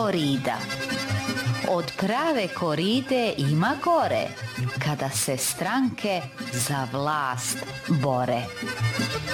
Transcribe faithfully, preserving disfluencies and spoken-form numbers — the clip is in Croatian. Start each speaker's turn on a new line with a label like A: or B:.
A: Korida. Od prave koride ima gore, kada se stranke za vlast bore.